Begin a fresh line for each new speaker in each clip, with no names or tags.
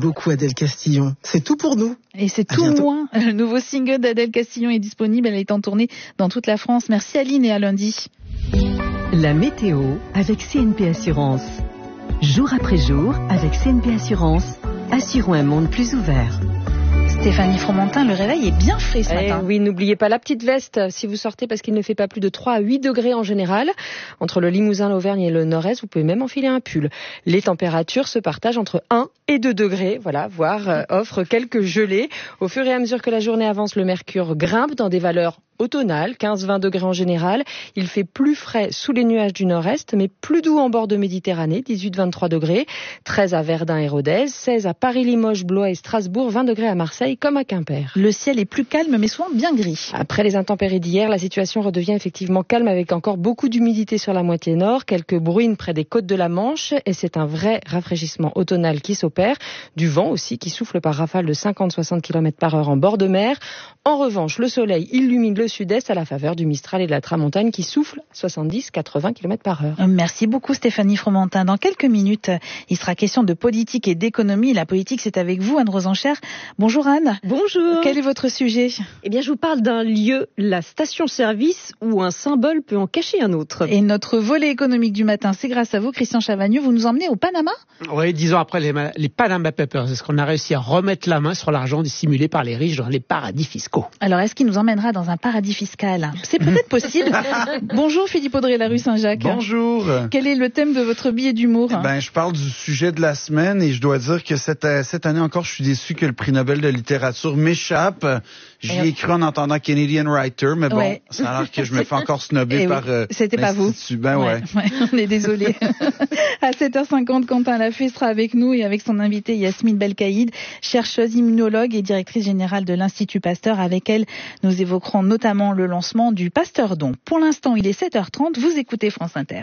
beaucoup Adèle Castillon. C'est tout pour nous.
Et c'est tout moins. Le nouveau single d'Adèle Castillon est disponible. Elle est en tournée dans toute la France. Merci Aline et à lundi.
La météo avec CNP Assurance. Jour après jour, avec CNP Assurance, assurons un monde plus ouvert.
Stéphanie Fromentin, le réveil est bien frais ce matin.
Oui, n'oubliez pas la petite veste si vous sortez parce qu'il ne fait pas plus de 3 à 8 degrés en général. Entre le Limousin, l'Auvergne et le Nord-Est, vous pouvez même enfiler un pull. Les températures se partagent entre 1 et 2 degrés, voilà, voire offrent quelques gelées. Au fur et à mesure que la journée avance, le mercure grimpe dans des valeurs automnales, 15-20 degrés en général. Il fait plus frais sous les nuages du nord-est, mais plus doux en bord de Méditerranée, 18-23 degrés, 13 à Verdun et Rodez, 16 à Paris, Limoges, Blois et Strasbourg, 20 degrés à Marseille comme à Quimper.
Le ciel est plus calme, mais souvent bien gris.
Après les intempéries d'hier, la situation redevient effectivement calme avec encore beaucoup d'humidité sur la moitié nord, quelques bruines près des côtes de la Manche, et c'est un vrai rafraîchissement automnal qui s'opère. Du vent aussi qui souffle par rafale de 50-60 km/h en bord de mer. En revanche, le soleil illumine le sud-est à la faveur du Mistral et de la Tramontane qui souffle 70-80 km/h.
Merci beaucoup Stéphanie Fromentin. Dans quelques minutes, il sera question de politique et d'économie. La politique, c'est avec vous, Anne Rosencher. Bonjour Anne.
Bonjour.
Quel est votre sujet ?
Eh bien, je vous parle d'un lieu, la station-service, où un symbole peut en cacher un autre.
Et notre volet économique du matin, c'est grâce à vous, Christian Chavagneux. Vous nous emmenez au Panama ?
Oui, 10 ans après les Panama Papers, est-ce qu'on a réussi à remettre la main sur l'argent dissimulé par les riches dans les paradis fiscaux ?
Alors, est-ce qu'il nous emmènera dans un paradis fiscal ? C'est peut-être possible. Bonjour Philippe Audrey, la rue Saint-Jacques.
Bonjour.
Quel est le thème de votre billet d'humour ?
Je parle du sujet de la semaine et je dois dire que cette année encore, je suis déçu que le prix Nobel de littérature m'échappe. J'y ai cru en entendant Canadian Writer, mais bon, ça a l'air que je me fais encore snobber par
c'était pas vous.
Ouais,
on est désolé. À 7h50, Quentin Lafay sera avec nous et avec son invité Yasmine Belkaïd, chercheuse immunologue et directrice générale de l'Institut Pasteur. Avec elle, nous évoquerons notamment le lancement du Pasteur Don. Pour l'instant, il est 7h30, vous écoutez France Inter.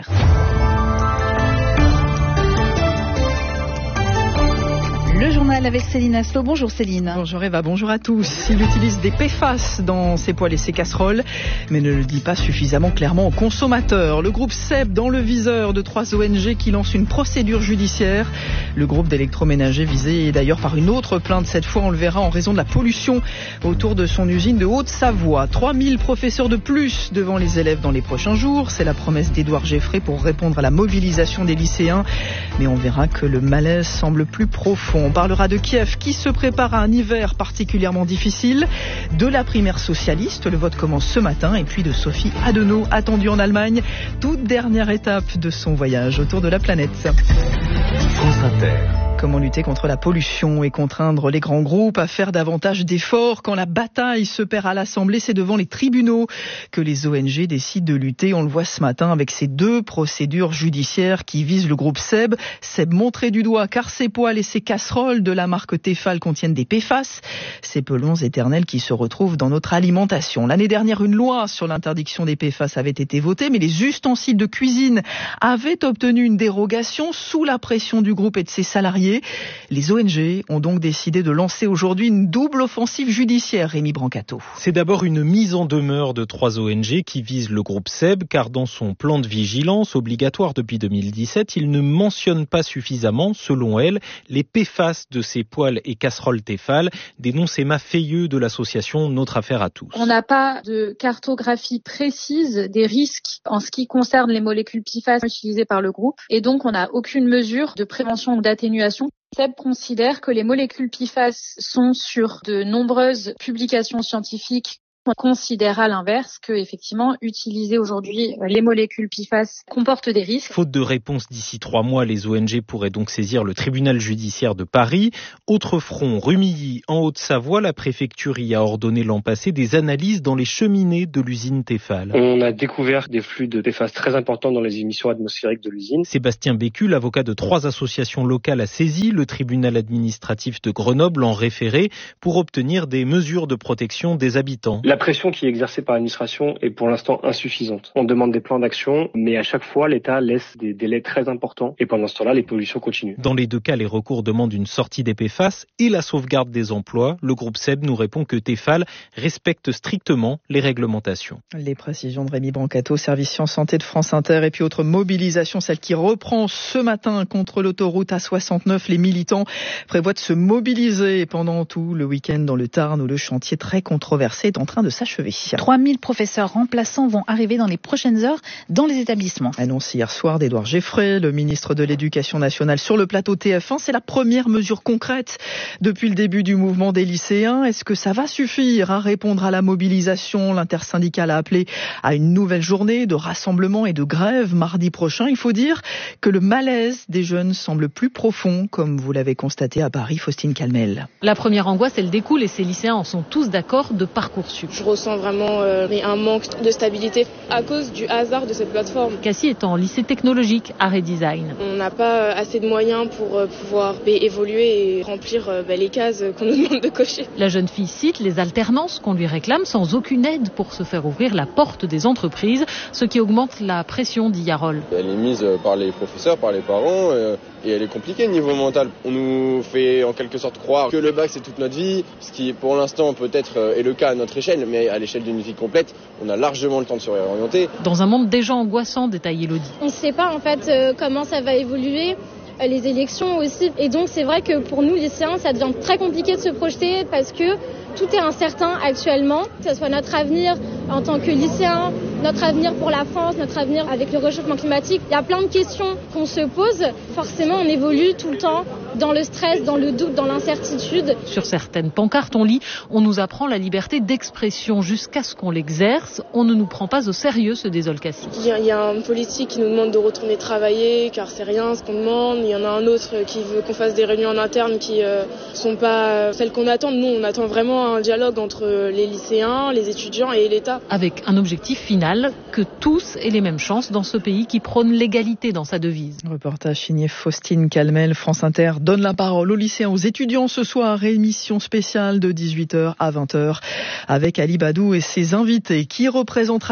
Le journal avec Céline Aslo. Bonjour Céline.
Bonjour Eva, bonjour à tous. Il utilise des PFAS dans ses poêles et ses casseroles, mais ne le dit pas suffisamment clairement aux consommateurs. Le groupe SEB dans le viseur de 3 ONG qui lancent une procédure judiciaire. Le groupe d'électroménager visé est d'ailleurs par une autre plainte. Cette fois, on le verra, en raison de la pollution autour de son usine de Haute-Savoie. 3000 professeurs de plus devant les élèves dans les prochains jours. C'est la promesse d'Édouard Geffray pour répondre à la mobilisation des lycéens. Mais on verra que le malaise semble plus profond. On parlera de Kiev qui se prépare à un hiver particulièrement difficile, de la primaire socialiste, le vote commence ce matin, et puis de Sophie Adenau, attendue en Allemagne, toute dernière étape de son voyage autour de la planète.
France Inter.
Comment lutter contre la pollution et contraindre les grands groupes à faire davantage d'efforts quand la bataille se perd à l'Assemblée, c'est devant les tribunaux que les ONG décident de lutter. On le voit ce matin avec ces 2 procédures judiciaires qui visent le groupe SEB. SEB montré du doigt car ses poêles et ses casseroles de la marque Tefal contiennent des PFAS, ces pelons éternels qui se retrouvent dans notre alimentation. L'année dernière, une loi sur l'interdiction des PFAS avait été votée, mais les ustensiles de cuisine avaient obtenu une dérogation sous la pression du groupe et de ses salariés. Les ONG ont donc décidé de lancer aujourd'hui une double offensive judiciaire, Rémi Brancato.
C'est d'abord une mise en demeure de 3 ONG qui visent le groupe SEB, car dans son plan de vigilance obligatoire depuis 2017, il ne mentionne pas suffisamment, selon elle, les PFAS de ses poêles et casseroles Tefal, dénonce Emma Feilleux de l'association Notre Affaire à tous.
On n'a pas de cartographie précise des risques en ce qui concerne les molécules PFAS utilisées par le groupe, et donc on n'a aucune mesure de prévention ou d'atténuation. SEB considère que les molécules PFAS sont sur de nombreuses publications scientifiques. On considère à l'inverse que, effectivement, utiliser aujourd'hui les molécules PFAS comporte des risques.
Faute de réponse d'ici 3 mois, les ONG pourraient donc saisir le tribunal judiciaire de Paris. Autre front, Rumilly, en Haute-Savoie, la préfecture y a ordonné l'an passé des analyses dans les cheminées de l'usine Tefal.
On a découvert des flux de PFAS très importants dans les émissions atmosphériques de l'usine.
Sébastien Bécu, l'avocat de 3 associations locales, a saisi le tribunal administratif de Grenoble en référé pour obtenir des mesures de protection des habitants.
La pression qui est exercée par l'administration est pour l'instant insuffisante. On demande des plans d'action, mais à chaque fois, l'État laisse des délais très importants et pendant ce temps-là, les pollutions continuent.
Dans les deux cas, les recours demandent une sortie des PFAS et la sauvegarde des emplois. Le groupe SEB nous répond que Tefal respecte strictement les réglementations.
Les précisions de Rémi Brancato, service Sciences Santé de France Inter. Et puis autre mobilisation, celle qui reprend ce matin contre l'autoroute A69. Les militants prévoient de se mobiliser pendant tout le week-end dans le Tarn où le chantier très controversé est en train de s'achever.
3000 professeurs remplaçants vont arriver dans les prochaines heures dans les établissements.
Annonce hier soir d'Édouard Geffray, le ministre de l'Éducation nationale sur le plateau TF1. C'est la première mesure concrète depuis le début du mouvement des lycéens. Est-ce que ça va suffire à répondre à la mobilisation? L'intersyndicale a appelé à une nouvelle journée de rassemblement et de grève mardi prochain. Il faut dire que le malaise des jeunes semble plus profond, comme vous l'avez constaté à Paris, Faustine Calmel.
La première angoisse, elle découle et ces lycéens en sont tous d'accord de Parcoursup.
Je ressens vraiment un manque de stabilité à cause du hasard de cette plateforme.
Cassie est en lycée technologique, art et design.
On n'a pas assez de moyens pour pouvoir évoluer et remplir les cases qu'on nous demande de cocher.
La jeune fille cite les alternances qu'on lui réclame sans aucune aide pour se faire ouvrir la porte des entreprises, ce qui augmente la pression, dit Yarol.
Elle est mise par les professeurs, par les parents et elle est compliquée niveau mental. On nous fait en quelque sorte croire que le bac c'est toute notre vie, ce qui pour l'instant peut-être est le cas à notre échelle, mais à l'échelle d'une vie complète, on a largement le temps de se réorienter.
Dans un monde déjà angoissant, détaille Elodie.
On ne sait pas en fait comment ça va évoluer. Les élections aussi. Et donc c'est vrai que pour nous lycéens, ça devient très compliqué de se projeter parce que tout est incertain actuellement, que ce soit notre avenir en tant que lycéens, notre avenir pour la France, notre avenir avec le réchauffement climatique. Il y a plein de questions qu'on se pose. Forcément, on évolue tout le temps dans le stress, dans le doute, dans l'incertitude.
Sur certaines pancartes, on lit « On nous apprend la liberté d'expression jusqu'à ce qu'on l'exerce. On ne nous prend pas au sérieux », se désole Cassie.
Il y a un politique qui nous demande de retourner travailler car c'est rien ce qu'on demande. Il y en a un autre qui veut qu'on fasse des réunions en interne qui sont pas celles qu'on attend. Nous, on attend vraiment un dialogue entre les lycéens, les étudiants et l'État.
Avec un objectif final, que tous aient les mêmes chances dans ce pays qui prône l'égalité dans sa devise.
Reportage signé Faustine Calmel. France Inter donne la parole aux lycéens, aux étudiants ce soir. Émission spéciale de 18h à 20h avec Ali Badou et ses invités. Qui représentera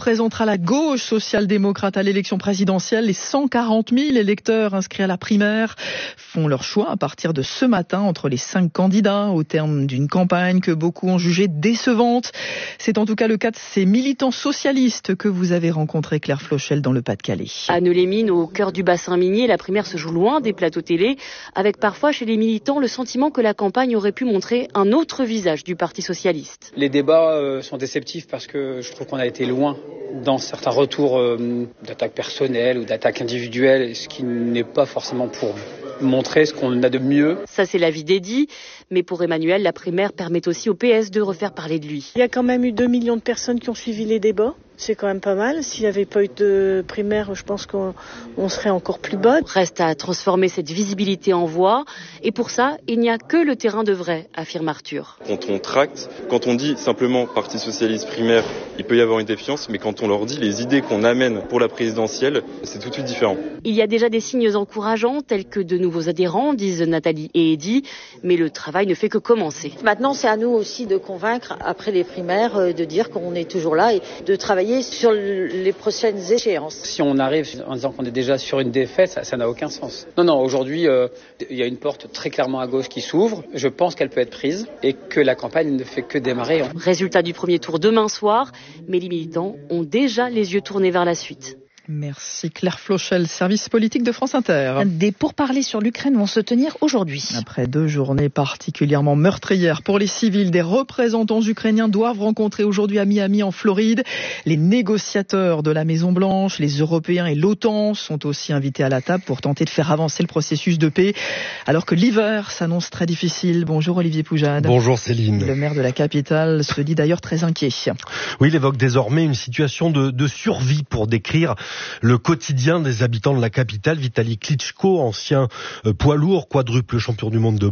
la gauche social-démocrate à l'élection présidentielle? Les 140 000 électeurs inscrits à la primaire font leur choix à partir de ce matin entre les 5 candidats au terme d'une campagne que beaucoup ont jugée décevante. C'est en tout cas le cas de ces militants socialistes que vous avez rencontrés, Claire Flochel, dans le Pas-de-Calais.
À Neu-les-Mines, au cœur du bassin minier, la primaire se joue loin des plateaux télé, avec parfois chez les militants le sentiment que la campagne aurait pu montrer un autre visage du Parti socialiste.
Les débats sont déceptifs parce que je trouve qu'on a été loin dans certains retours d'attaques personnelles ou d'attaques individuelles, ce qui n'est pas forcément pour montrer ce qu'on a de mieux.
Ça, c'est l'avis d'Eddy, mais pour Emmanuel, la primaire permet aussi au PS de refaire parler de lui.
Il y a quand même eu 2 millions de personnes qui ont suivi les débats. C'est quand même pas mal. S'il n'y avait pas eu de primaire, je pense qu'on serait encore plus bas.
Reste à transformer cette visibilité en voix. Et pour ça, il n'y a que le terrain de vrai, affirme Arthur.
Quand on tracte, quand on dit simplement Parti socialiste primaire, il peut y avoir une défiance, mais quand on leur dit les idées qu'on amène pour la présidentielle, c'est tout de suite différent.
Il y a déjà des signes encourageants, tels que de nouveaux adhérents, disent Nathalie et Eddy, mais le travail ne fait que commencer.
Maintenant, c'est à nous aussi de convaincre, après les primaires, de dire qu'on est toujours là et de travailler sur les prochaines échéances.
Si on arrive en disant qu'on est déjà sur une défaite, ça n'a aucun sens. Non, aujourd'hui, il y a une porte très clairement à gauche qui s'ouvre. Je pense qu'elle peut être prise et que la campagne ne fait que démarrer.
Résultat du premier tour demain soir, mais les militants ont déjà les yeux tournés vers la suite.
Merci Claire Flochel, service politique de France Inter.
Des pourparlers sur l'Ukraine vont se tenir aujourd'hui.
Après 2 journées particulièrement meurtrières pour les civils, des représentants ukrainiens doivent rencontrer aujourd'hui à Miami en Floride les négociateurs de la Maison-Blanche. Les Européens et l'OTAN sont aussi invités à la table pour tenter de faire avancer le processus de paix, alors que l'hiver s'annonce très difficile. Bonjour Olivier Poujade.
Bonjour Céline.
Le maire de la capitale se dit d'ailleurs très inquiet.
Oui, il évoque désormais une situation de survie pour décrire le quotidien des habitants de la capitale. Vitali Klitschko, ancien poids lourd, quadruple champion du monde de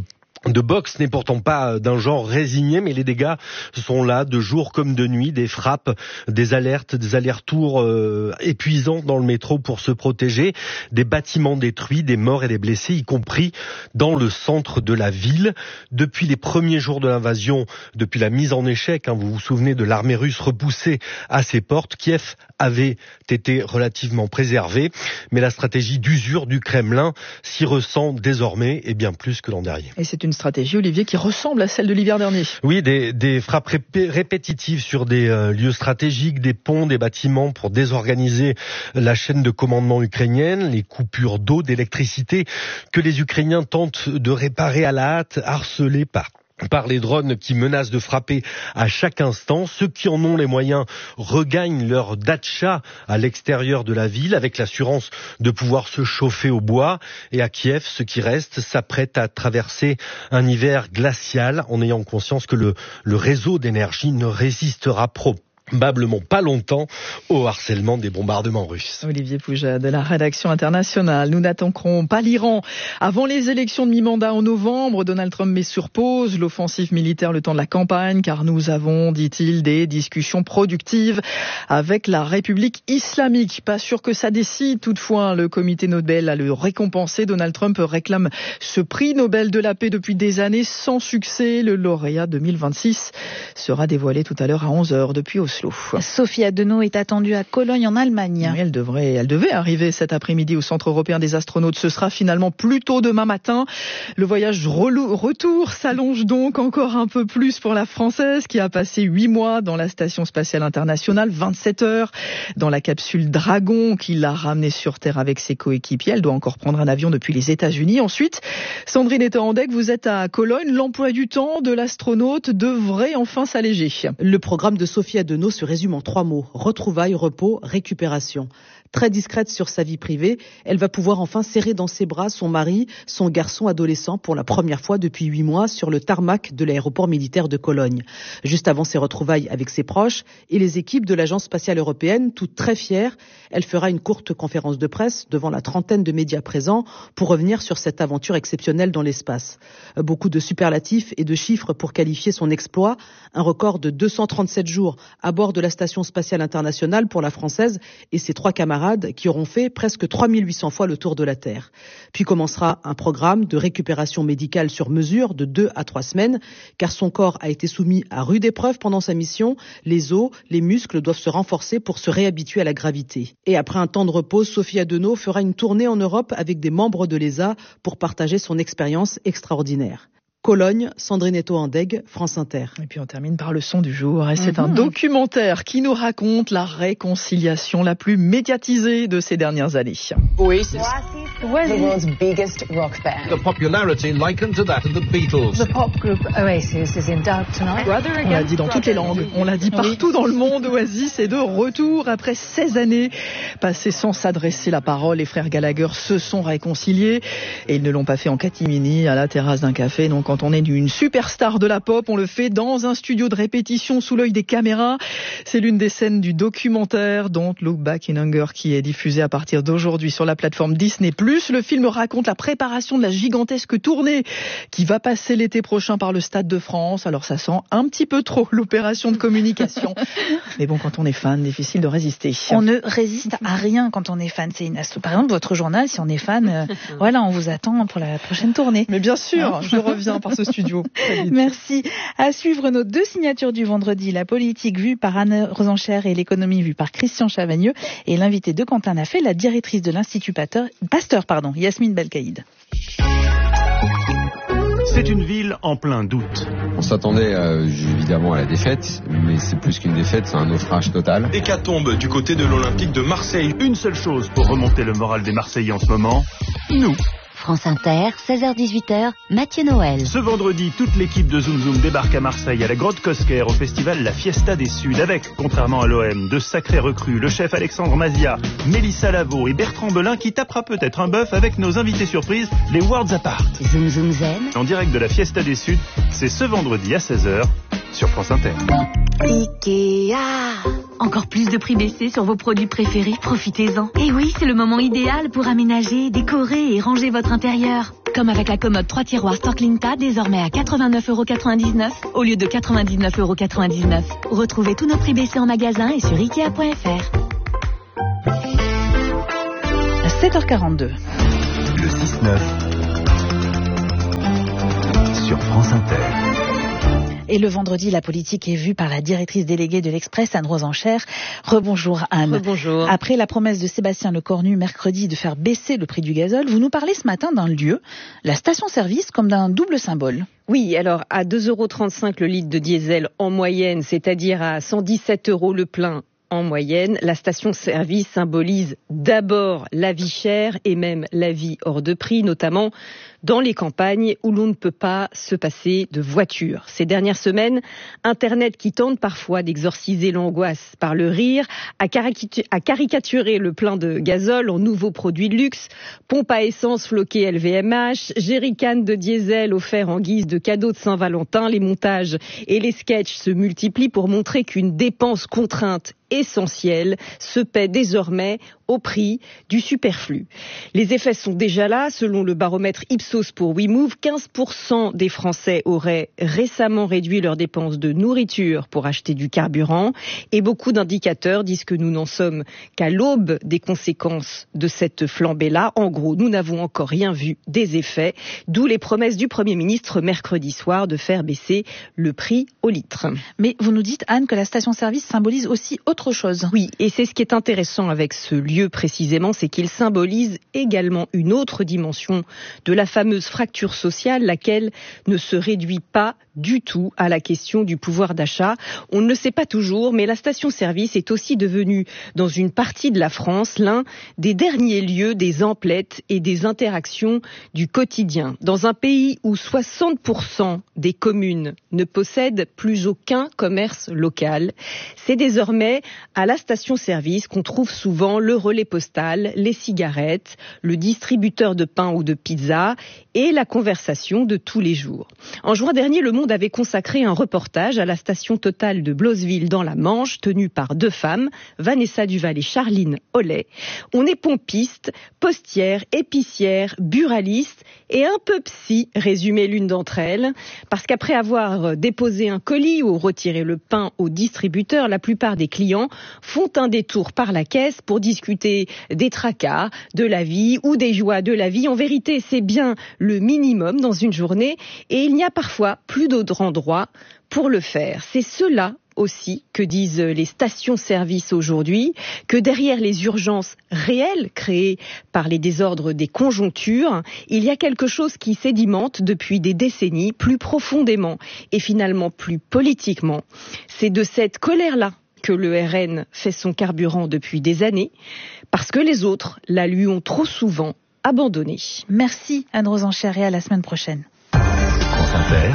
de boxe n'est pourtant pas d'un genre résigné, mais les dégâts sont là, de jour comme de nuit, des frappes, des alertes, des allers-retours épuisants dans le métro pour se protéger, des bâtiments détruits, des morts et des blessés, y compris dans le centre de la ville. Depuis les premiers jours de l'invasion, depuis la mise en échec, vous vous souvenez de l'armée russe repoussée à ses portes, Kiev avait été relativement préservé, mais la stratégie d'usure du Kremlin s'y ressent désormais et bien plus que l'an dernier.
Et c'est une stratégie, Olivier, qui ressemble à celle de l'hiver dernier.
Oui, des frappes répétitives sur des lieux stratégiques, des ponts, des bâtiments pour désorganiser la chaîne de commandement ukrainienne, les coupures d'eau, d'électricité que les Ukrainiens tentent de réparer à la hâte, harcelés par les drones qui menacent de frapper à chaque instant. Ceux qui en ont les moyens regagnent leur datcha à l'extérieur de la ville avec l'assurance de pouvoir se chauffer au bois. Et à Kiev, ceux qui restent s'apprêtent à traverser un hiver glacial en ayant conscience que le réseau d'énergie ne résistera probablement pas longtemps au harcèlement des bombardements russes.
Olivier Pouget de la rédaction internationale. Nous n'attendrons pas l'Iran. Avant les élections de mi-mandat en novembre, Donald Trump met sur pause l'offensive militaire le temps de la campagne, car nous avons, dit-il, des discussions productives avec la République islamique. Pas sûr que ça décide. Toutefois, le comité Nobel a le récompensé. Donald Trump réclame ce prix Nobel de la paix depuis des années sans succès. Le lauréat 2026 sera dévoilé tout à l'heure à 11h depuis Oslo.
Sophie Adenau est attendue à Cologne en Allemagne.
Oui, elle devait arriver cet après-midi au Centre européen des astronautes. Ce sera finalement plus tôt demain matin. Le voyage retour s'allonge donc encore un peu plus pour la Française qui a passé 8 mois dans la Station spatiale internationale, 27 heures dans la capsule Dragon qui l'a ramenée sur Terre avec ses coéquipiers. Elle doit encore prendre un avion depuis les États-Unis. Ensuite, Sandrine Etoandek, vous êtes à Cologne. L'emploi du temps de l'astronaute devrait enfin s'alléger.
Le programme de Sophie Adenau se résume en 3 mots. Retrouvailles, repos, récupération. Très discrète sur sa vie privée, elle va pouvoir enfin serrer dans ses bras son mari, son garçon adolescent pour la première fois depuis 8 mois sur le tarmac de l'aéroport militaire de Cologne. Juste avant ses retrouvailles avec ses proches et les équipes de l'Agence spatiale européenne, toutes très fières, elle fera une courte conférence de presse devant la 30aine de médias présents pour revenir sur cette aventure exceptionnelle dans l'espace. Beaucoup de superlatifs et de chiffres pour qualifier son exploit, un record de 237 jours à bord de la Station spatiale internationale pour la Française et ses 3 camarades qui auront fait presque 3800 fois le tour de la Terre. Puis commencera un programme de récupération médicale sur mesure de 2 à 3 semaines, car son corps a été soumis à rude épreuve pendant sa mission. Les os, les muscles doivent se renforcer pour se réhabituer à la gravité. Et après un temps de repos, Sophie Adenau fera une tournée en Europe avec des membres de l'ESA pour partager son expérience extraordinaire. Cologne, Sandrine Etoandek, France Inter.
Et puis on termine par le son du jour. Et c'est un documentaire qui nous raconte la réconciliation la plus médiatisée de ces dernières années.
Oasis, the world's biggest rock band.
The popularity likened to that of the Beatles.
The pop group Oasis is in doubt tonight.
On l'a dit dans toutes les langues, on l'a dit partout dans le monde. Oasis est de retour après 16 années passées sans s'adresser la parole. Les frères Gallagher se sont réconciliés et ils ne l'ont pas fait en catimini à la terrasse d'un café. Donc quand on est une superstar de la pop, on le fait dans un studio de répétition sous l'œil des caméras. C'est l'une des scènes du documentaire Don't Look Back in Anger qui est diffusé à partir d'aujourd'hui sur la plateforme Disney+. Le film raconte la préparation de la gigantesque tournée qui va passer l'été prochain par le Stade de France. Alors ça sent un petit peu trop l'opération de communication. Mais bon, quand on est fan, difficile de résister.
On ne résiste à rien quand on est fan. C'est une asso. Par exemple, votre journal, si on est fan, voilà, on vous attend pour la prochaine tournée.
Mais bien sûr, je reviens par ce studio.
Merci. À suivre nos 2 signatures du vendredi, la politique vue par Anne Rosencher et l'économie vue par Christian Chavagneux. Et l'invité de Quentin Lafay, la directrice de l'Institut Pasteur, Yasmine Belkaïd.
C'est une ville en plein doute.
On s'attendait évidemment à la défaite, mais c'est plus qu'une défaite, c'est un naufrage total.
Hécatombe du côté de l'Olympique de Marseille. Une seule chose pour remonter le moral des Marseillais en ce moment, nous.
France Inter, 16h-18h, Mathieu Noël.
Ce vendredi, toute l'équipe de Zoom Zoom débarque à Marseille, à la Grotte Cosquer, au festival La Fiesta des Suds, avec, contrairement à l'OM, de sacrés recrues, le chef Alexandre Mazia, Mélissa Lavo et Bertrand Belin, qui tapera peut-être un bœuf avec nos invités surprises, les Worlds Apart.
Zoom Zoom Zen.
En direct de la Fiesta des Suds, c'est ce vendredi à 16h, sur France Inter.
Ikea. Encore plus de prix baissés sur vos produits préférés, profitez-en. Et oui, c'est le moment idéal pour aménager, décorer et ranger votre intérieur. Comme avec la commode 3 tiroirs Storklinta, désormais à 89,99€ au lieu de 99,99€. Retrouvez tous nos prix baissés en magasin et sur Ikea.fr.
7h42.
Le 6-9 sur France Inter.
Et le vendredi, la politique est vue par la directrice déléguée de l'Express, Anne Rosencher. Rebonjour Anne.
Rebonjour.
Après la promesse de Sébastien Lecornu mercredi de faire baisser le prix du gazole, vous nous parlez ce matin d'un lieu, la station-service, comme d'un double symbole.
Oui, alors à 2,35€ le litre de diesel en moyenne, c'est-à-dire à 117€ le plein en moyenne, la station-service symbolise d'abord la vie chère et même la vie hors de prix, notamment dans les campagnes où l'on ne peut pas se passer de voiture. Ces dernières semaines, Internet qui tente parfois d'exorciser l'angoisse par le rire, a caricaturé le plein de gazole en nouveaux produits de luxe, pompe à essence floquée LVMH, jerrycan de diesel offert en guise de cadeau de Saint-Valentin. Les montages et les sketchs se multiplient pour montrer qu'une dépense contrainte essentielle se paie désormais au prix du superflu. Les effets sont déjà là. Selon le baromètre Ipsos pour WeMove, 15% des Français auraient récemment réduit leurs dépenses de nourriture pour acheter du carburant. Et beaucoup d'indicateurs disent que nous n'en sommes qu'à l'aube des conséquences de cette flambée-là. En gros, nous n'avons encore rien vu des effets, d'où les promesses du Premier ministre mercredi soir de faire baisser le prix au litre.
Mais vous nous dites, Anne, que la station-service symbolise aussi autre chose.
Oui, et c'est ce qui est intéressant avec ce lieu précisément, c'est qu'il symbolise également une autre dimension de la fameuse fracture sociale, laquelle ne se réduit pas du tout à la question du pouvoir d'achat. On ne le sait pas toujours, mais la station-service est aussi devenue, dans une partie de la France, l'un des derniers lieux des emplettes et des interactions du quotidien. Dans un pays où 60% des communes ne possèdent plus aucun commerce local, c'est désormais à la station-service qu'on trouve souvent le relais postal, les cigarettes, le distributeur de pain ou de pizza et la conversation de tous les jours. En juin dernier, Le Monde avait consacré un reportage à la station Total de Blosseville dans la Manche, tenue par deux femmes, Vanessa Duval et Charline Hollet. On est pompiste, postière, épicière, buraliste et un peu psy, résumait l'une d'entre elles, parce qu'après avoir déposé un colis ou retiré le pain au distributeur, la plupart des clients font un détour par la caisse pour discuter des tracas, de la vie ou des joies de la vie. En vérité, c'est bien le minimum dans une journée et il n'y a parfois plus d'autre endroit pour le faire. C'est cela aussi que disent les stations-service aujourd'hui, que derrière les urgences réelles créées par les désordres des conjonctures, il y a quelque chose qui sédimente depuis des décennies plus profondément et finalement plus politiquement. C'est de cette colère-là que le RN fait son carburant depuis des années, parce que les autres la lui ont trop souvent abandonné.
Merci Anne Rosencher et à la semaine prochaine.
France Inter,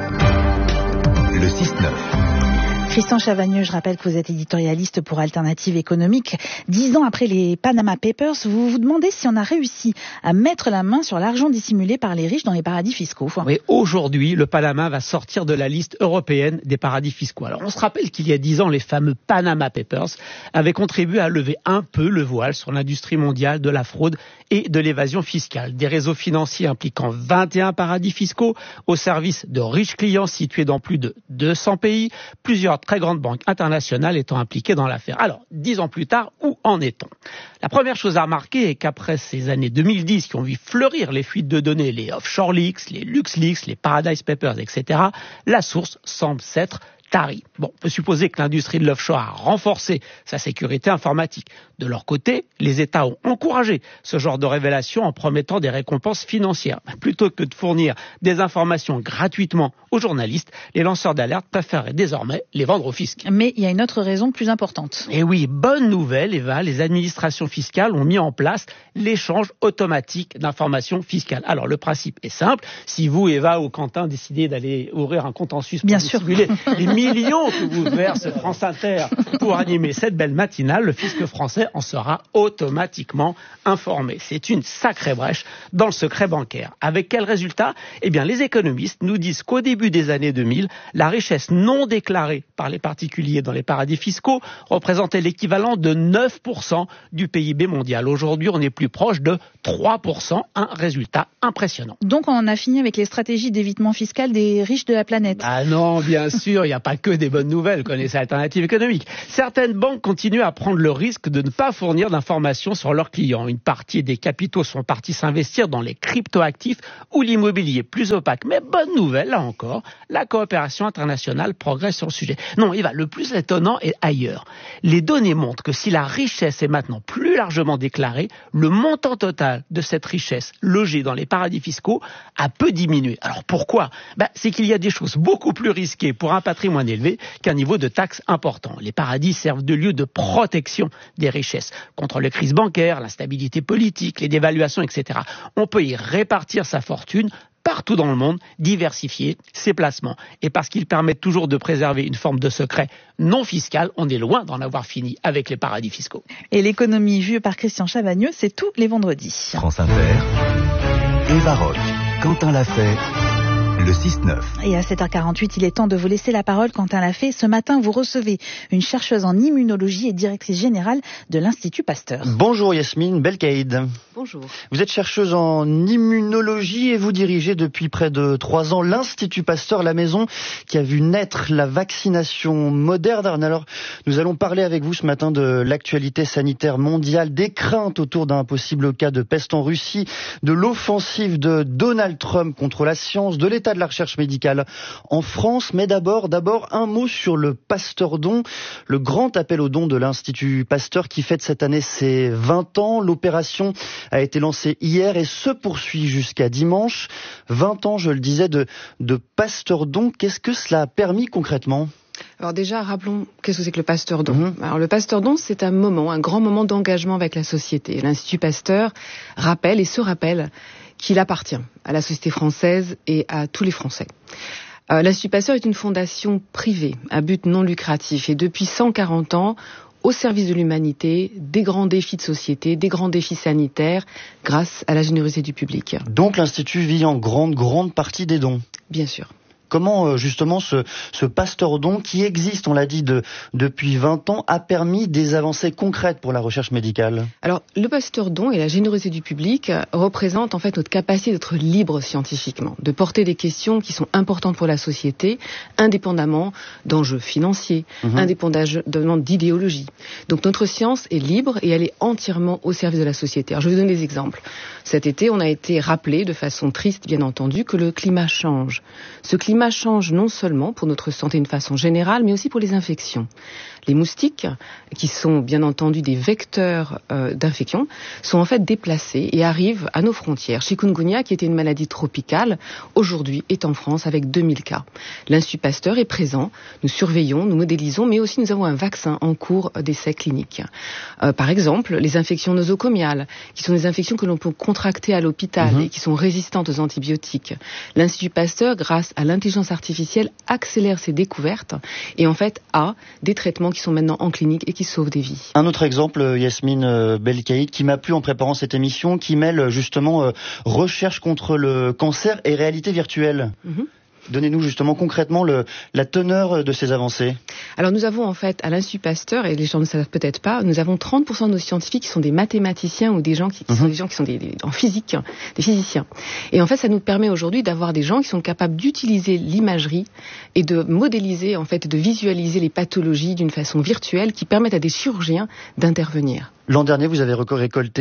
le 6-9.
Christian Chavagneux, je rappelle que vous êtes éditorialiste pour Alternative économique. 10 ans après les Panama Papers, vous vous demandez si on a réussi à mettre la main sur l'argent dissimulé par les riches dans les paradis fiscaux.
Oui, aujourd'hui, le Panama va sortir de la liste européenne des paradis fiscaux. Alors, on se rappelle qu'il y a 10 ans, les fameux Panama Papers avaient contribué à lever un peu le voile sur l'industrie mondiale de la fraude et de l'évasion fiscale. Des réseaux financiers impliquant 21 paradis fiscaux au service de riches clients situés dans plus de 200 pays, plusieurs très grandes banques internationales étant impliquées dans l'affaire. Alors, 10 ans plus tard, où en est-on ? La première chose à remarquer est qu'après ces années 2010 qui ont vu fleurir les fuites de données, les Offshore Leaks, les LuxLeaks, les Paradise Papers, etc., la source semble s'être tarie. Bon, on peut supposer que l'industrie de l'offshore a renforcé sa sécurité informatique. De leur côté, les États ont encouragé ce genre de révélations en promettant des récompenses financières. Plutôt que de fournir des informations gratuitement aux journalistes, les lanceurs d'alerte préfèrent désormais les vendre au fisc.
Mais il y a une autre raison plus importante.
Et oui, bonne nouvelle, Eva, les administrations fiscales ont mis en place l'échange automatique d'informations fiscales. Alors, le principe est simple. Si vous, Eva ou Quentin, décidez d'aller ouvrir un compte en Suisse pour dissimuler les millions que vous verse France Inter pour animer cette belle matinale, le fisc français en sera automatiquement informé. C'est une sacrée brèche dans le secret bancaire. Avec quel résultat ? Eh bien, les économistes nous disent qu'au début des années 2000, la richesse non déclarée par les particuliers dans les paradis fiscaux représentait l'équivalent de 9% du PIB mondial. Aujourd'hui, on est plus proche de 3%, un résultat impressionnant.
Donc on en a fini avec les stratégies d'évitement fiscal des riches de la planète.
Ah non, bien sûr, il n'y a pas que des bonnes nouvelles, connaissez Alternative économique. Certaines banques continuent à prendre le risque de ne pas fournir d'informations sur leurs clients. Une partie des capitaux sont partis s'investir dans les cryptoactifs ou l'immobilier plus opaque. Mais bonne nouvelle, là encore, la coopération internationale progresse sur le sujet. Non, Eva, le plus étonnant est ailleurs. Les données montrent que si la richesse est maintenant plus largement déclarée, le montant total de cette richesse logée dans les paradis fiscaux a peu diminué. Alors pourquoi ? C'est qu'il y a des choses beaucoup plus risquées pour un patrimoine élevé qu'un niveau de taxes important. Les paradis servent de lieu de protection des richesses contre les crises bancaires, l'instabilité politique, les dévaluations, etc. On peut y répartir sa fortune partout dans le monde, diversifier ses placements. Et parce qu'ils permettent toujours de préserver une forme de secret non fiscal, on est loin d'en avoir fini avec les paradis fiscaux.
Et l'économie vue par Christian Chavagneux, c'est tous les vendredis.
France Inter, Eva Rock, Quentin Lafay, le 6-9.
Et à 7h48, il est temps de vous laisser la parole. Quentin Lafay, ce matin, vous recevez une chercheuse en immunologie et directrice générale de l'Institut Pasteur.
Bonjour Yasmine Belkaïd.
Bonjour.
Vous êtes chercheuse en immunologie et vous dirigez depuis près de 3 ans l'Institut Pasteur, la maison qui a vu naître la vaccination moderne. Alors, nous allons parler avec vous ce matin de l'actualité sanitaire mondiale, des craintes autour d'un possible cas de peste en Russie, de l'offensive de Donald Trump contre la science, de l'état de la recherche médicale en France. Mais d'abord, un mot sur le Pasteur Don, le grand appel aux dons de l'Institut Pasteur qui fête cette année ses 20 ans. L'opération a été lancée hier et se poursuit jusqu'à dimanche. 20 ans, je le disais, de Pasteur Don. Qu'est-ce que cela a permis concrètement ?
Alors déjà, rappelons qu'est-ce que c'est que le Pasteur Don. Alors le Pasteur Don, c'est un grand moment d'engagement avec la société. L'Institut Pasteur rappelle qu'il appartient à la société française et à tous les Français. L'Institut Pasteur est une fondation privée à but non lucratif et depuis 140 ans, au service de l'humanité, des grands défis de société, des grands défis sanitaires, grâce à la générosité du public.
Donc l'Institut vit en grande partie des dons.
Bien sûr.
Comment justement ce Pasteur Don qui existe, on l'a dit, depuis 20 ans, a permis des avancées concrètes pour la recherche médicale ?
Alors le Pasteur Don et la générosité du public représentent en fait notre capacité d'être libre scientifiquement, de porter des questions qui sont importantes pour la société, indépendamment d'enjeux financiers, indépendamment d'idéologie. Donc notre science est libre et elle est entièrement au service de la société. Alors je vais vous donner des exemples. Cet été, on a été rappelé de façon triste, bien entendu, que le climat change. Ce climat change non seulement pour notre santé d'une façon générale, mais aussi pour les infections. Les moustiques, qui sont bien entendu des vecteurs d'infection, sont en fait déplacés et arrivent à nos frontières. Chikungunya, qui était une maladie tropicale, aujourd'hui est en France avec 2000 cas. L'Institut Pasteur est présent, nous surveillons, nous modélisons, mais aussi nous avons un vaccin en cours d'essai clinique. Par exemple, les infections nosocomiales, qui sont des infections que l'on peut contracter à l'hôpital et qui sont résistantes aux antibiotiques. L'Institut Pasteur, grâce à l'intelligence artificielle, accélère ses découvertes et en fait a des traitements qui sont maintenant en clinique et qui sauvent des vies.
Un autre exemple, Yasmine Belkaïd, qui m'a plu en préparant cette émission, qui mêle justement recherche contre le cancer et réalité virtuelle. Donnez-nous justement concrètement la teneur de ces avancées.
Alors nous avons en fait à l'Institut Pasteur, et les gens ne savent peut-être pas, nous avons 30% de nos scientifiques qui sont des mathématiciens ou des gens qui sont des gens qui sont en physique, des physiciens. Et en fait ça nous permet aujourd'hui d'avoir des gens qui sont capables d'utiliser l'imagerie et de modéliser en fait, de visualiser les pathologies d'une façon virtuelle qui permettent à des chirurgiens d'intervenir.
L'an dernier, vous avez récolté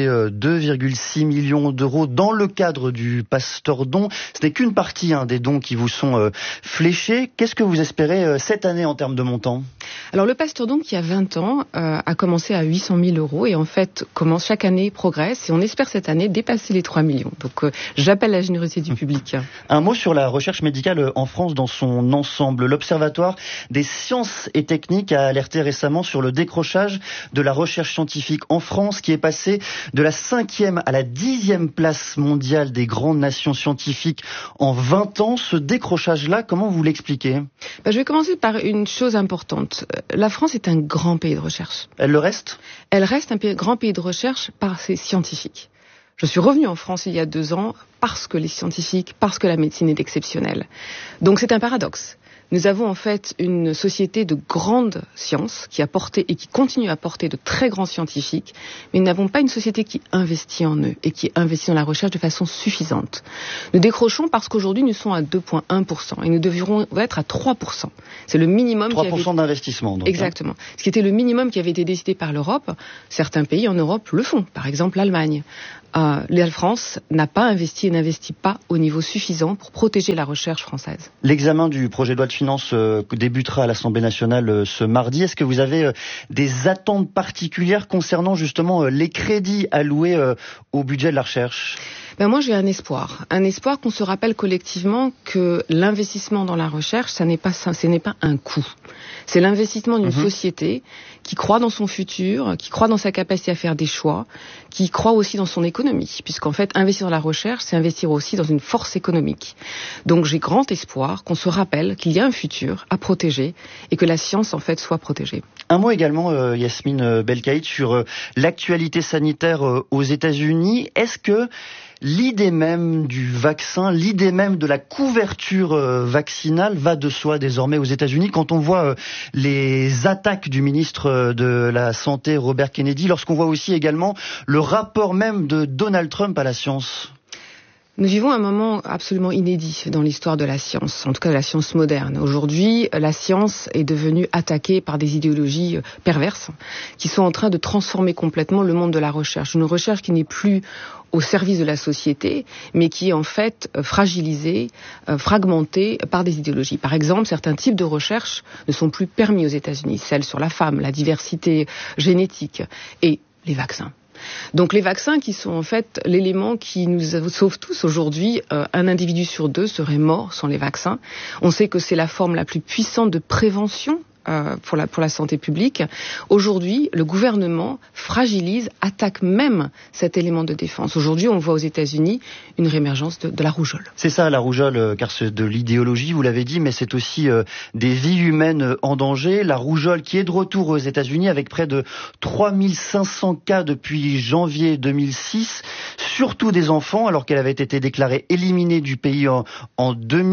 2,6 millions d'euros dans le cadre du Pasteur Don. Ce n'est qu'une partie des dons qui vous sont fléchés. Qu'est-ce que vous espérez cette année en termes de montant ?
Alors le Pasteur Don, qui a 20 ans, a commencé à 800 000 euros et en fait commence chaque année, progresse et on espère cette année dépasser les 3 millions. Donc j'appelle la générosité du public.
Un mot sur la recherche médicale en France dans son ensemble. L'Observatoire des sciences et techniques a alerté récemment sur le décrochage de la recherche scientifique en en France qui est passée de la 5e à la 10e place mondiale des grandes nations scientifiques en 20 ans. Ce décrochage-là, comment vous l'expliquez ?
Je vais commencer par une chose importante. La France est un grand pays de recherche.
Elle le reste ?
Elle reste un grand pays de recherche par ses scientifiques. Je suis revenue en France il y a 2 ans parce que les scientifiques, parce que la médecine est exceptionnelle. Donc c'est un paradoxe. Nous avons en fait une société de grande science qui a porté et qui continue à porter de très grands scientifiques, mais nous n'avons pas une société qui investit en eux et qui investit dans la recherche de façon suffisante. Nous décrochons parce qu'aujourd'hui nous sommes à 2,1% et nous devrions être à 3%. C'est le minimum.
3% d'investissement. Donc,
exactement. Ce qui était le minimum qui avait été décidé par l'Europe. Certains pays en Europe le font. Par exemple l'Allemagne. La France n'a pas investi et n'investit pas au niveau suffisant pour protéger la recherche française.
L'examen du projet de loi de finances débutera à l'Assemblée nationale ce mardi. Est-ce que vous avez des attentes particulières concernant justement les crédits alloués au budget de la recherche ?
Moi j'ai un espoir qu'on se rappelle collectivement que l'investissement dans la recherche, ce n'est pas un coût. C'est l'investissement d'une société qui croit dans son futur, qui croit dans sa capacité à faire des choix, qui croit aussi dans son économie, puisqu'en fait investir dans la recherche, c'est investir aussi dans une force économique. Donc j'ai grand espoir qu'on se rappelle qu'il y a un futur à protéger et que la science en fait soit protégée.
Un mot également, Yasmine Belkaïd, sur l'actualité sanitaire aux États-Unis. Est-ce que l'idée même du vaccin, l'idée même de la couverture vaccinale va de soi désormais aux États-Unis quand on voit les attaques du ministre de la Santé Robert Kennedy, lorsqu'on voit aussi également le rapport même de Donald Trump à la science ?
Nous vivons un moment absolument inédit dans l'histoire de la science, en tout cas de la science moderne. Aujourd'hui, la science est devenue attaquée par des idéologies perverses qui sont en train de transformer complètement le monde de la recherche. Une recherche qui n'est plus au service de la société, mais qui est en fait fragilisée, fragmentée par des idéologies. Par exemple, certains types de recherche ne sont plus permis aux États-Unis, celles sur la femme, la diversité génétique et les vaccins. Donc les vaccins qui sont en fait l'élément qui nous sauve tous aujourd'hui, un individu sur 2 serait mort sans les vaccins. On sait que c'est la forme la plus puissante de prévention pour la santé publique. Aujourd'hui, le gouvernement fragilise, attaque même cet élément de défense. Aujourd'hui, on voit aux États-Unis une réémergence de la rougeole.
C'est ça, la rougeole, car c'est de l'idéologie, vous l'avez dit, mais c'est aussi des vies humaines en danger. La rougeole qui est de retour aux États-Unis avec près de 3500 cas depuis janvier 2006, surtout des enfants, alors qu'elle avait été déclarée éliminée du pays en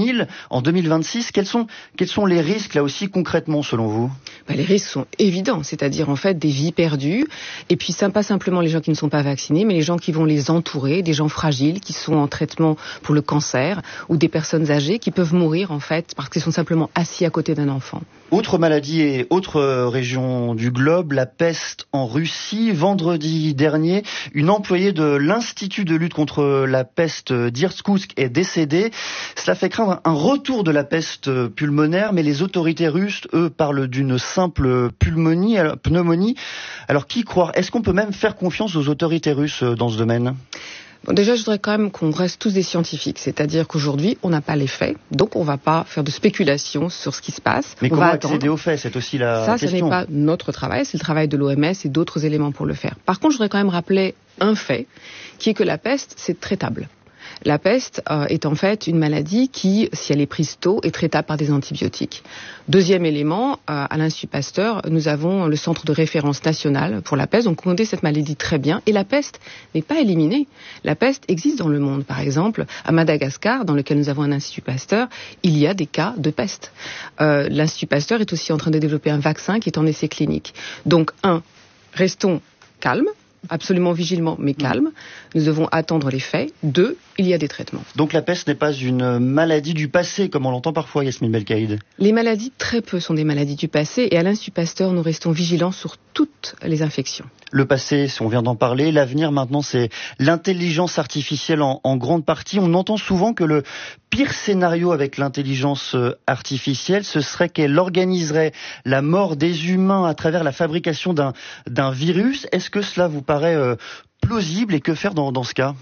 2026. Quels sont les risques, là aussi, concrètement, selon vous ?
Les risques sont évidents, c'est-à-dire en fait des vies perdues, et puis pas simplement les gens qui ne sont pas vaccinés, mais les gens qui vont les entourer, des gens fragiles qui sont en traitement pour le cancer, ou des personnes âgées qui peuvent mourir en fait parce qu'ils sont simplement assis à côté d'un enfant.
Autre maladie et autre région du globe, la peste en Russie. Vendredi dernier, une employée de l'Institut de lutte contre la peste d'Irkoutsk est décédée. Cela fait craindre un retour de la peste pulmonaire, mais les autorités russes, eux, parlent d'une simple pneumonie. Alors qui croire ? Est-ce qu'on peut même faire confiance aux autorités russes dans ce domaine ?
Déjà, je voudrais quand même qu'on reste tous des scientifiques, c'est-à-dire qu'aujourd'hui, on n'a pas les faits, donc on ne va pas faire de spéculation sur ce qui se passe.
Mais comment accéder aux faits ? C'est aussi la question.
Ça, ce n'est pas notre travail, c'est le travail de l'OMS et d'autres éléments pour le faire. Par contre, je voudrais quand même rappeler un fait, qui est que la peste, c'est traitable. La peste est en fait une maladie qui, si elle est prise tôt, est traitable par des antibiotiques. Deuxième élément, à l'Institut Pasteur, nous avons le centre de référence national pour la peste, donc on connaît cette maladie très bien. Et la peste n'est pas éliminée. La peste existe dans le monde. Par exemple, à Madagascar, dans lequel nous avons un Institut Pasteur, il y a des cas de peste. L'Institut Pasteur est aussi en train de développer un vaccin qui est en essai clinique. Donc, restons calmes. Absolument vigilant, mais calme. Nous devons attendre les faits. 2, il y a des traitements.
Donc la peste n'est pas une maladie du passé, comme on l'entend parfois, Yasmine Belkaïd.
Les maladies, très peu, sont des maladies du passé. Et à l'Institut Pasteur, nous restons vigilants sur toutes les infections.
Le passé, on vient d'en parler. L'avenir, maintenant, c'est l'intelligence artificielle en grande partie. On entend souvent que le pire scénario avec l'intelligence artificielle, ce serait qu'elle organiserait la mort des humains à travers la fabrication d'un virus. Est-ce que cela vous paraît plausible et que faire dans ce cas ?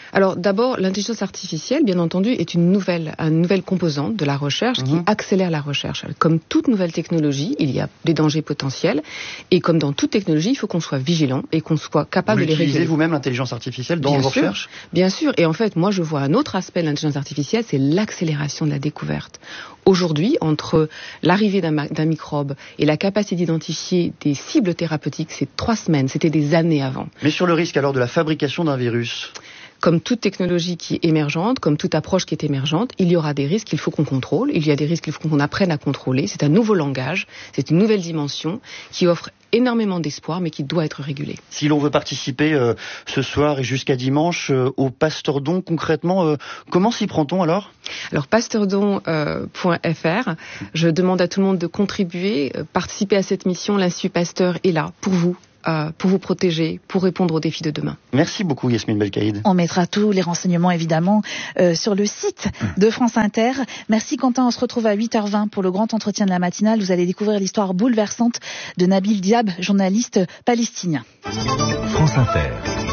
Alors d'abord, l'intelligence artificielle, bien entendu, est une nouvelle composante de la recherche qui accélère la recherche. Comme toute nouvelle technologie, il y a des dangers potentiels et comme dans toute technologie, il faut qu'on soit vigilant et qu'on soit capable de les réguler.
Vous utilisez vous-même l'intelligence artificielle dans vos recherches ?
Bien sûr. Et en fait, moi, je vois un autre aspect de l'intelligence artificielle, c'est l'accélération de la découverte. Aujourd'hui, entre l'arrivée d'un microbe et la capacité d'identifier des cibles thérapeutiques, c'est 3 semaines. C'était des années avant.
Mais sur le risque alors de la fabrication d'un virus ?
Comme toute technologie qui est émergente, comme toute approche qui est émergente, il y aura des risques qu'il faut qu'on contrôle, il y a des risques qu'il faut qu'on apprenne à contrôler. C'est un nouveau langage, c'est une nouvelle dimension qui offre énormément d'espoir, mais qui doit être régulée.
Si l'on veut participer ce soir et jusqu'à dimanche au Pasteurdon, concrètement, comment s'y prend-on alors ?
Alors, pasteurdon.fr, je demande à tout le monde de contribuer, participer à cette mission. L'Institut Pasteur est là pour vous protéger, pour répondre aux défis de demain.
Merci beaucoup Yasmine Belkaïd.
On mettra tous les renseignements évidemment sur le site de France Inter. Merci Quentin, on se retrouve à 8h20 pour le grand entretien de la matinale. Vous allez découvrir l'histoire bouleversante de Nabil Diab, journaliste palestinien.
France Inter.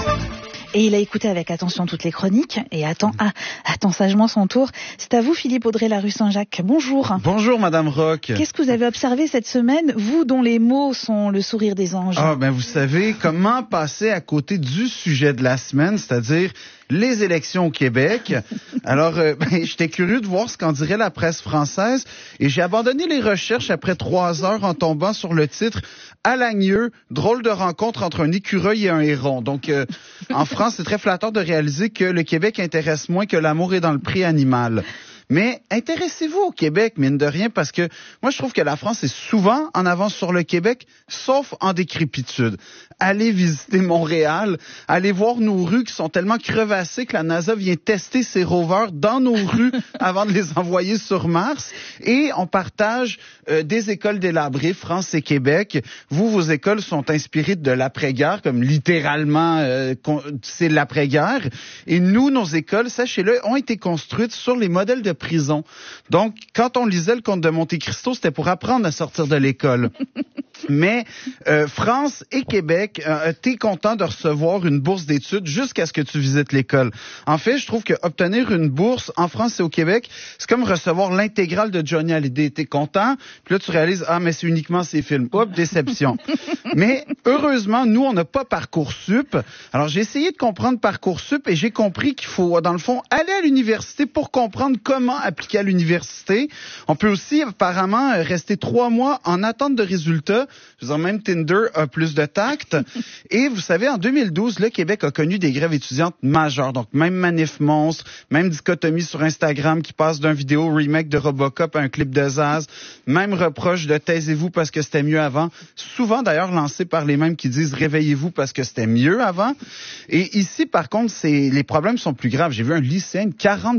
Et il a écouté avec attention toutes les chroniques et attend sagement son tour. C'est à vous Philippe Audrey, la rue Saint-Jacques. Bonjour.
Bonjour Madame Roch.
Qu'est-ce que vous avez observé cette semaine, vous dont les mots sont le sourire des anges ?
Vous savez, comment passer à côté du sujet de la semaine, c'est-à-dire les élections au Québec. Alors, j'étais curieux de voir ce qu'en dirait la presse française et j'ai abandonné les recherches après 3 heures en tombant sur le titre « À Lagnieu, drôle de rencontre entre un écureuil et un héron ». Donc, en France, c'est très flatteur de réaliser que le Québec intéresse moins que l'amour est dans le prix animal. Mais intéressez-vous au Québec, mine de rien, parce que moi, je trouve que la France est souvent en avance sur le Québec, sauf en décrépitude. Allez visiter Montréal, allez voir nos rues qui sont tellement crevassées que la NASA vient tester ses rovers dans nos rues avant de les envoyer sur Mars. Et on partage des écoles délabrées, France et Québec. Vos écoles sont inspirées de l'après-guerre, comme littéralement, c'est l'après-guerre. Et nous, nos écoles, sachez-le, ont été construites sur les modèles de prison. Donc, quand on lisait le Comte de Monte-Cristo, c'était pour apprendre à sortir de l'école. Mais France et Québec, t'es content de recevoir une bourse d'études jusqu'à ce que tu visites l'école. En fait, je trouve que obtenir une bourse en France et au Québec, c'est comme recevoir l'intégrale de Johnny Hallyday. T'es content, puis là tu réalises mais c'est uniquement ses films. Hop, déception. Mais heureusement, nous on n'a pas Parcoursup. Alors j'ai essayé de comprendre Parcoursup et j'ai compris qu'il faut dans le fond aller à l'université pour comprendre comment appliquer à l'université. On peut aussi apparemment rester 3 mois en attente de résultats. Je veux dire, même Tinder a plus de tact. Et vous savez, en 2012, le Québec a connu des grèves étudiantes majeures. Donc, même Manif Monstre, même dichotomie sur Instagram qui passe d'un vidéo remake de Robocop à un clip de Zaz, même reproche de taisez-vous parce que c'était mieux avant. Souvent, d'ailleurs, lancé par les mêmes qui disent réveillez-vous parce que c'était mieux avant. Et ici, par contre, les problèmes sont plus graves. J'ai vu un lycéen de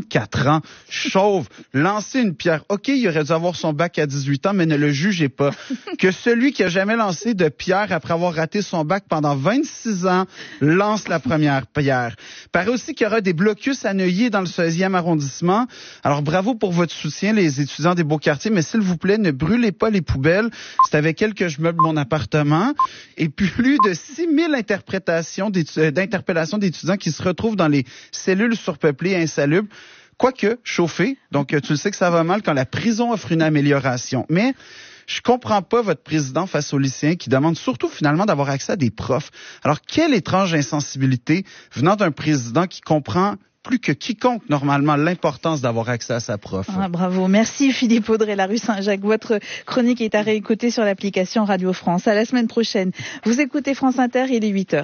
44 ans, chauve, lancer une pierre. OK, il aurait dû avoir son bac à 18 ans, mais ne le jugez pas. Que celui qui a jamais lancé de pierre après avoir raté son bac pendant 26 ans lance la première pierre. Paraît aussi qu'il y aura des blocus à Neuilly dans le 16e arrondissement. Alors bravo pour votre soutien, les étudiants des beaux quartiers, mais s'il vous plaît, ne brûlez pas les poubelles. C'est avec elles que je meuble mon appartement. Et plus de 6000 d'interpellations d'étudiants qui se retrouvent dans les cellules surpeuplées et insalubres. Quoique, chauffé, donc tu le sais que ça va mal quand la prison offre une amélioration. Mais je comprends pas votre président face aux lycéens qui demandent surtout finalement d'avoir accès à des profs. Alors, quelle étrange insensibilité venant d'un président qui comprend plus que quiconque, normalement, l'importance d'avoir accès à sa prof.
Bravo. Merci Philippe Audrey, la rue Saint-Jacques. Votre chronique est à réécouter sur l'application Radio France. À la semaine prochaine. Vous écoutez France Inter, il est 8h.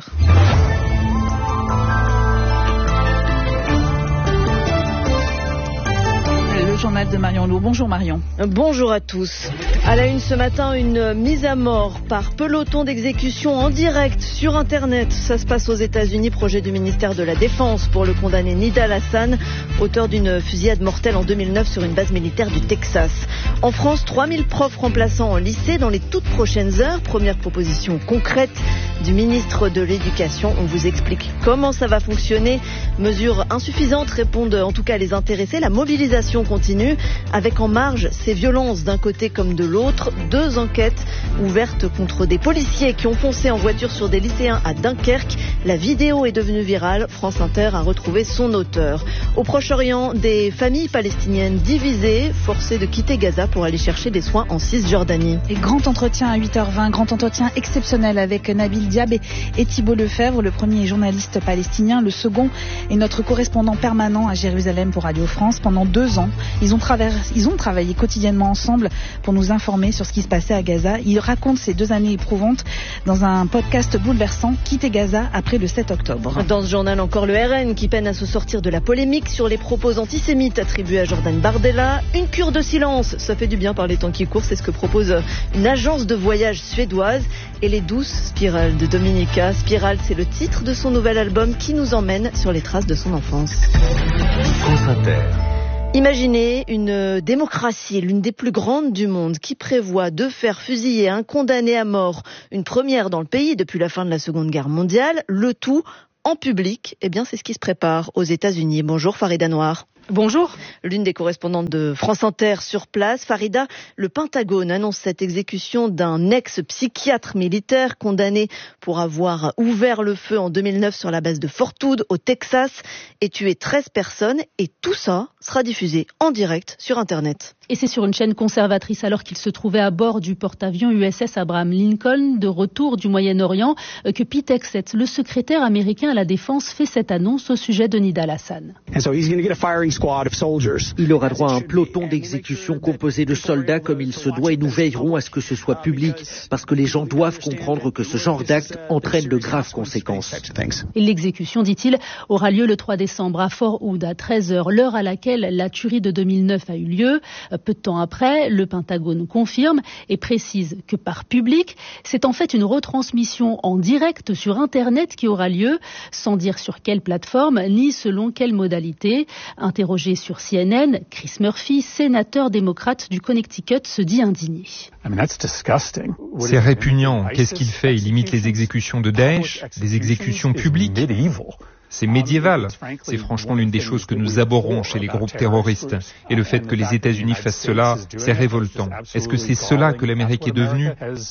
Le journal de Marion Lourd. Bonjour Marion.
Bonjour à tous. À la une ce matin, une mise à mort par peloton d'exécution en direct sur Internet. Ça se passe aux États-Unis, projet du ministère de la Défense pour le condamné Nidal Hassan, auteur d'une fusillade mortelle en 2009 sur une base militaire du Texas. En France, 3000 profs remplaçants en lycée dans les toutes prochaines heures. Première proposition concrète du ministre de l'Éducation. On vous explique comment ça va fonctionner. Mesures insuffisantes, répondent en tout cas les intéressés. La mobilisation continue continue, avec en marge ces violences d'un côté comme de l'autre. 2 enquêtes ouvertes contre des policiers qui ont foncé en voiture sur des lycéens à Dunkerque. La vidéo est devenue virale. France Inter a retrouvé son auteur. Au Proche-Orient, des familles palestiniennes divisées, forcées de quitter Gaza pour aller chercher des soins en Cisjordanie.
Et grand entretien à 8h20, grand entretien exceptionnel avec Nabil Diab et Thibault Lefebvre. Le premier est journaliste palestinien, le second est notre correspondant permanent à Jérusalem pour Radio France. Pendant 2 ans, ils ont travaillé quotidiennement ensemble pour nous informer sur ce qui se passait à Gaza. Ils racontent ces 2 années éprouvantes dans un podcast bouleversant, Quitter Gaza après le 7 octobre.
Dans ce journal, encore le RN qui peine à se sortir de la polémique sur les propos antisémites attribués à Jordan Bardella. Une cure de silence, ça fait du bien par les temps qui courent, c'est ce que propose une agence de voyage suédoise. Et les douces spirales de Dominica. Spirale, c'est le titre de son nouvel album qui nous emmène sur les traces de son enfance.
France Inter.
Imaginez une démocratie, l'une des plus grandes du monde, qui prévoit de faire fusiller un condamné à mort, une première dans le pays depuis la fin de la Seconde Guerre mondiale, le tout en public. Eh bien, c'est ce qui se prépare aux États-Unis. Bonjour Farida Noir.
Bonjour.
L'une des correspondantes de France Inter sur place. Farida, le Pentagone annonce cette exécution d'un ex-psychiatre militaire condamné pour avoir ouvert le feu en 2009 sur la base de Fort Hood au Texas et tué 13 personnes. Et tout ça sera diffusé en direct sur Internet.
Et c'est sur une chaîne conservatrice alors qu'il se trouvait à bord du porte-avions USS Abraham Lincoln de retour du Moyen-Orient que Pete Hegseth, le secrétaire américain à la Défense, fait cette annonce au sujet de Nidal Hassan.
Il aura droit à un peloton d'exécution composé de soldats comme il se doit et nous veillerons à ce que ce soit public parce que les gens doivent comprendre que ce genre d'acte entraîne de graves conséquences.
Et l'exécution, dit-il, aura lieu le 3 décembre à Fort Hood à 13h, l'heure à laquelle la tuerie de 2009 a eu lieu. Peu de temps après, le Pentagone confirme et précise que par public, c'est en fait une retransmission en direct sur Internet qui aura lieu, sans dire sur quelle plateforme ni selon quelle modalité. Interrogé sur CNN, Chris Murphy, sénateur démocrate du Connecticut, se dit indigné.
C'est répugnant. Qu'est-ce qu'il fait? Il imite les exécutions de Daesh, des exécutions publiques. C'est médiéval. C'est franchement l'une des choses que nous abhorrons chez les groupes terroristes. Et le fait que les États-Unis fassent cela, c'est révoltant. Est-ce que c'est cela que l'Amérique est devenue?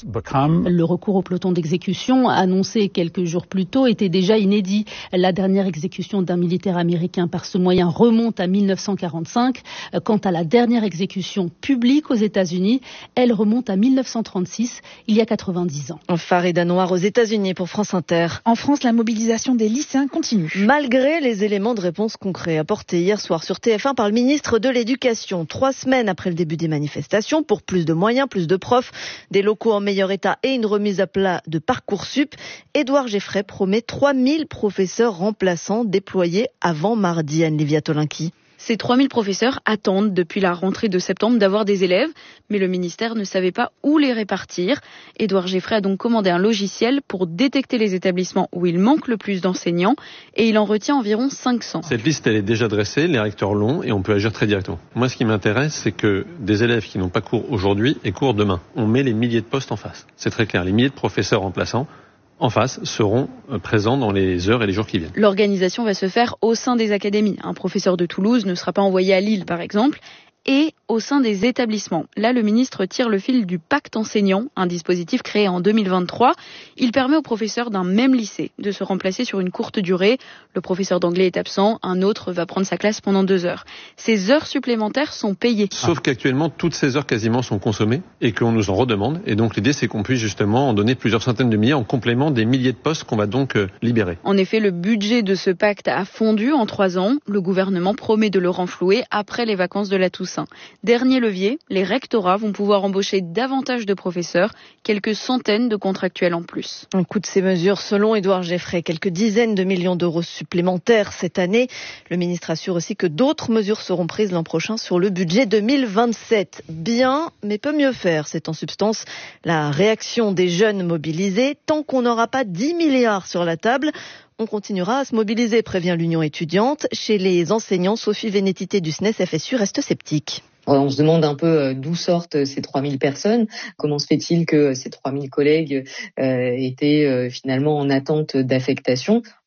Le recours au peloton d'exécution, annoncé quelques jours plus tôt, était déjà inédit. La dernière exécution d'un militaire américain par ce moyen remonte à 1945. Quant à la dernière exécution publique aux États-Unis, elle remonte à 1936, il y a 90 ans.
Farida Noir aux États-Unis pour France Inter.
En France, la mobilisation des lycéens continue.
Malgré les éléments de réponse concrets apportés hier soir sur TF1 par le ministre de l'Éducation, 3 semaines après le début des manifestations, pour plus de moyens, plus de profs, des locaux en meilleur état et une remise à plat de Parcoursup, Édouard Geffray promet 3000 professeurs remplaçants déployés avant mardi. Anne-Livia Tolinki.
Ces 3000 professeurs attendent depuis la rentrée de septembre d'avoir des élèves, mais le ministère ne savait pas où les répartir. Édouard Geffray a donc commandé un logiciel pour détecter les établissements où il manque le plus d'enseignants et il en retient environ 500.
Cette liste, elle est déjà dressée, les recteurs l'ont et on peut agir très directement. Moi, ce qui m'intéresse, c'est que des élèves qui n'ont pas cours aujourd'hui aient cours demain. On met les milliers de postes en face. C'est très clair, les milliers de professeurs remplaçants en face seront présents dans les heures et les jours qui viennent.
L'organisation va se faire au sein des académies. Un professeur de Toulouse ne sera pas envoyé à Lille, par exemple. Et au sein des établissements. Là, le ministre tire le fil du pacte enseignant, un dispositif créé en 2023. Il permet aux professeurs d'un même lycée de se remplacer sur une courte durée. Le professeur d'anglais est absent, un autre va prendre sa classe pendant 2 heures. Ces heures supplémentaires sont payées.
Sauf qu'actuellement, toutes ces heures quasiment sont consommées et qu'on nous en redemande. Et donc l'idée, c'est qu'on puisse justement en donner plusieurs centaines de milliers en complément des milliers de postes qu'on va donc libérer.
En effet, le budget de ce pacte a fondu en 3 ans. Le gouvernement promet de le renflouer après les vacances de la Toussaint. Dernier levier, les rectorats vont pouvoir embaucher davantage de professeurs, quelques centaines de contractuels en plus.
Un coût de ces mesures, selon Édouard Geffray, quelques dizaines de millions d'euros supplémentaires cette année. Le ministre assure aussi que d'autres mesures seront prises l'an prochain sur le budget 2027. Bien, mais peut mieux faire. C'est en substance la réaction des jeunes mobilisés. Tant qu'on n'aura pas 10 milliards sur la table, on continuera à se mobiliser, prévient l'Union étudiante. Chez les enseignants, Sophie Vénétité du SNES FSU reste sceptique.
On se demande un peu d'où sortent ces 3000 personnes. Comment se fait-il que ces 3000 collègues étaient finalement en attente d'affectation?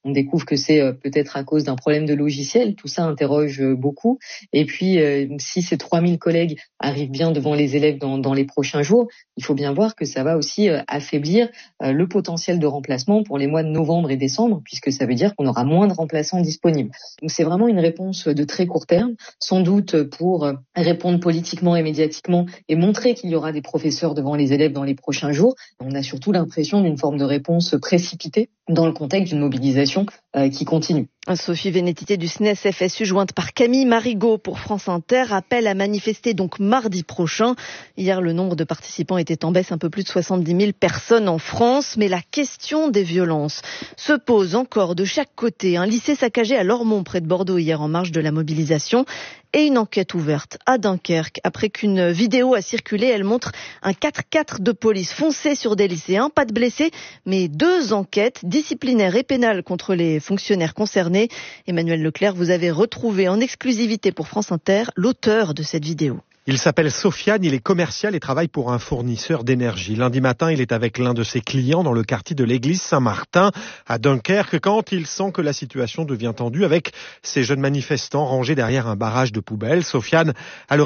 On découvre que c'est peut-être à cause d'un problème de logiciel. Tout ça interroge beaucoup. Et puis, si ces 3000 collègues arrivent bien devant les élèves dans les prochains jours, il faut bien voir que ça va aussi affaiblir le potentiel de remplacement pour les mois de novembre et décembre, puisque ça veut dire qu'on aura moins de remplaçants disponibles. Donc c'est vraiment une réponse de très court terme, sans doute pour répondre politiquement et médiatiquement et montrer qu'il y aura des professeurs devant les élèves dans les prochains jours. On a surtout l'impression d'une forme de réponse précipitée dans le contexte d'une mobilisation qui continue.
Sophie Vénétité du SNES FSU, jointe par Camille Marigot pour France Inter, appelle à manifester donc mardi prochain. Hier, le nombre de participants était en baisse, un peu plus de 70 000 personnes en France. Mais la question des violences se pose encore de chaque côté. Un lycée saccagé à Lormont, près de Bordeaux, hier en marge de la mobilisation. Et une enquête ouverte à Dunkerque. Après qu'une vidéo a circulé, elle montre un 4x4 de police foncer sur des lycéens. Pas de blessés, mais 2 enquêtes disciplinaires et pénales contre les fonctionnaires concernés. Emmanuel Leclerc, vous avez retrouvé en exclusivité pour France Inter l'auteur de cette vidéo.
Il s'appelle Sofiane, il est commercial et travaille pour un fournisseur d'énergie. Lundi matin, il est avec l'un de ses clients dans le quartier de l'église Saint-Martin à Dunkerque quand il sent que la situation devient tendue avec ces jeunes manifestants rangés derrière un barrage de poubelles. Sofiane a le